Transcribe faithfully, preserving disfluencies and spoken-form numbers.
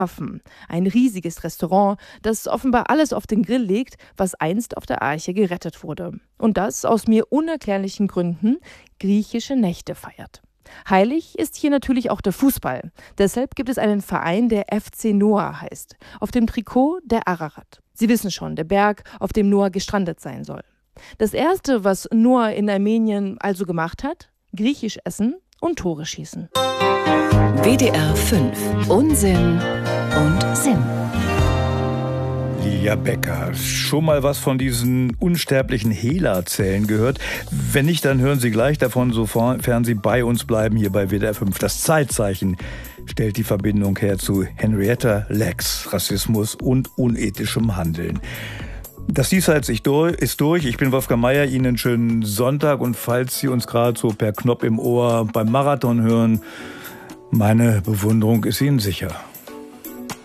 Hafen. Ein riesiges Restaurant, das offenbar alles auf den Grill legt, was einst auf der Arche gerettet wurde. Und das aus mir unerklärlichen Gründen griechische Nächte feiert. Heilig ist hier natürlich auch der Fußball. Deshalb gibt es einen Verein, der F C Noah heißt. Auf dem Trikot der Ararat. Sie wissen schon, der Berg, auf dem Noah gestrandet sein soll. Das Erste, was Noah in Armenien also gemacht hat, griechisch essen und Tore schießen. W D R fünf. Unsinn und Sinn. Lia Becker, schon mal was von diesen unsterblichen Hela-Zellen gehört? Wenn nicht, dann hören Sie gleich davon, sofern Sie bei uns bleiben, hier bei W D R fünf. Das Zeitzeichen stellt die Verbindung her zu Henrietta Lacks Rassismus und unethischem Handeln. Das Diesseits ist durch. Ich bin Wolfgang Meier. Ihnen einen schönen Sonntag. Und falls Sie uns gerade so per Knopf im Ohr beim Marathon hören, meine Bewunderung ist Ihnen sicher.